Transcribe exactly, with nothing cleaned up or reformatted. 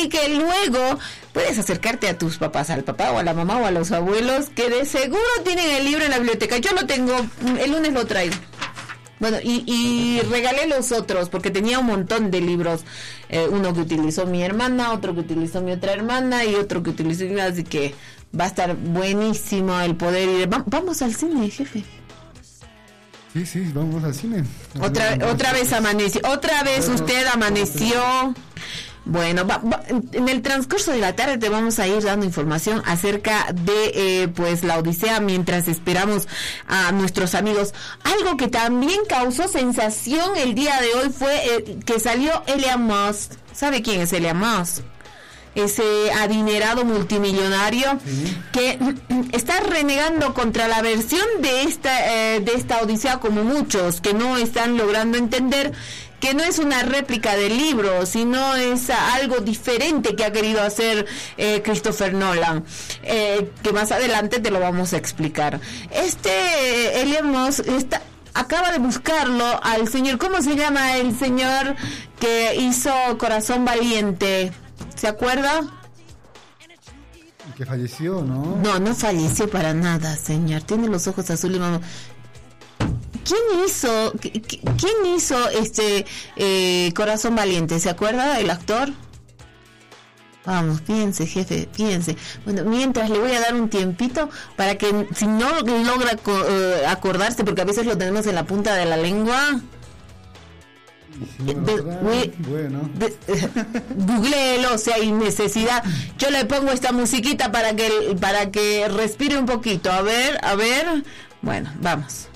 y que luego puedes acercarte a tus papás, al papá o a la mamá o a los abuelos, que de seguro tienen el libro en la biblioteca. Yo lo tengo, el lunes lo traigo. Bueno, y, y regalé los otros, porque tenía un montón de libros. Eh, uno que utilizó mi hermana, otro que utilizó mi otra hermana y otro que utilizó mi... Así que va a estar buenísimo el poder ir. Va, vamos al cine, jefe. Sí, sí, vamos al cine. Otra, otra vez amaneció, otra vez usted amaneció. Bueno, va, va, en el transcurso de la tarde te vamos a ir dando información acerca de eh, pues la Odisea mientras esperamos a nuestros amigos. Algo que también causó sensación el día de hoy fue eh, que salió Elon Musk. ¿Sabe quién es Elon Musk? Ese adinerado multimillonario, sí, que está renegando contra la versión de esta eh, de esta Odisea, como muchos que no están logrando entender que no es una réplica del libro, sino es algo diferente que ha querido hacer eh, Christopher Nolan, eh, que más adelante te lo vamos a explicar. Este eh, Elon Musk está acaba de buscarlo al señor, ¿cómo se llama el señor que hizo Corazón Valiente? ¿Se acuerda? Que falleció, ¿no? No, no falleció para nada, señor. Tiene los ojos azules, mamá. ¿Quién hizo, quién hizo este eh, Corazón Valiente? ¿Se acuerda el actor? Vamos, piense, jefe, piense. Bueno, mientras le voy a dar un tiempito para que, si no logra uh, acordarse, porque a veces lo tenemos en la punta de la lengua. Si no de, de, bueno, googleelo, si hay necesidad. Yo le pongo esta musiquita para que para que respire un poquito. A ver, a ver. Bueno, vamos.